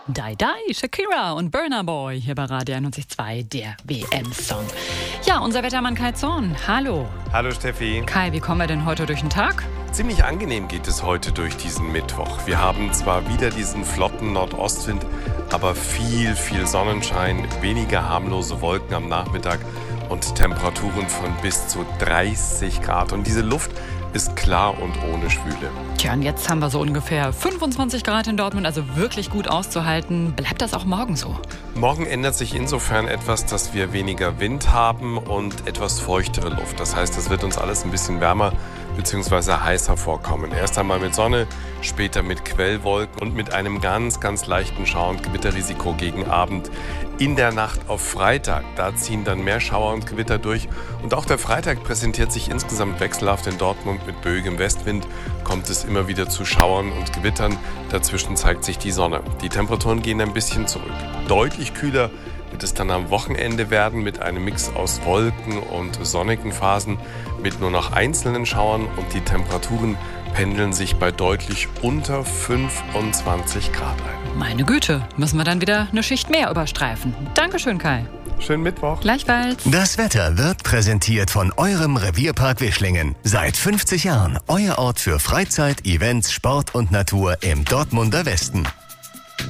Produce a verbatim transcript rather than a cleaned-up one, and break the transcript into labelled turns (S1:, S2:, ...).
S1: Die Die, Shakira und Burna Boy hier bei Radio einundneunzig Komma zwei, der W M-Song. Ja, unser Wettermann Kai Zorn, hallo.
S2: Hallo Steffi.
S1: Kai, wie kommen wir denn heute durch den Tag?
S2: Ziemlich angenehm geht es heute durch diesen Mittwoch. Wir haben zwar wieder diesen flotten Nordostwind, aber viel, viel Sonnenschein, weniger harmlose Wolken am Nachmittag und Temperaturen von bis zu dreißig Grad. Und diese Luft ist klar und ohne Schwüle.
S1: Tja, und jetzt haben wir so ungefähr fünfundzwanzig Grad in Dortmund, also wirklich gut auszuhalten. Bleibt das auch morgen so?
S2: Morgen ändert sich insofern etwas, dass wir weniger Wind haben und etwas feuchtere Luft. Das heißt, es wird uns alles ein bisschen wärmer bzw. heißer vorkommen. Erst einmal mit Sonne, später mit Quellwolken und mit einem ganz, ganz leichten Schauer- und Gewitterrisiko gegen Abend. In der Nacht auf Freitag, da ziehen dann mehr Schauer und Gewitter durch. Und auch der Freitag präsentiert sich insgesamt wechselhaft in Dortmund. Mit böigem Westwind kommt es immer wieder zu Schauern und Gewittern. Dazwischen zeigt sich die Sonne. Die Temperaturen gehen ein bisschen zurück. Deutlich kühler wird es dann am Wochenende werden mit einem Mix aus Wolken und sonnigen Phasen mit nur noch einzelnen Schauern, und die Temperaturen pendeln sich bei deutlich unter fünfundzwanzig Grad ein.
S1: Meine Güte, müssen wir dann wieder eine Schicht mehr überstreifen. Dankeschön, Kai.
S2: Schönen Mittwoch.
S1: Gleichfalls.
S3: Das Wetter wird präsentiert von eurem Revierpark Wischlingen. Seit fünfzig Jahren euer Ort für Freizeit, Events, Sport und Natur im Dortmunder Westen.